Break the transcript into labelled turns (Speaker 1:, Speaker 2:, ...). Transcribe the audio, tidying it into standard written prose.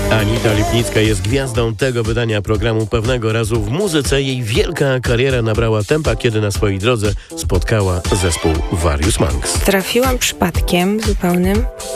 Speaker 1: Anita Lipnicka jest gwiazdą tego wydania programu. Pewnego razu w muzyce jej wielka kariera nabrała tempa, kiedy na swojej drodze spotkała zespół Various Monks.
Speaker 2: Trafiłam przypadkiem zupełnym